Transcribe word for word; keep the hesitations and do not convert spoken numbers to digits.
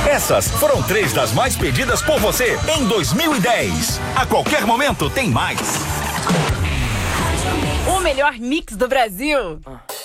Essas foram três das mais pedidas por você em dois mil e dez. A qualquer momento tem mais. O melhor mix do Brasil. Ah.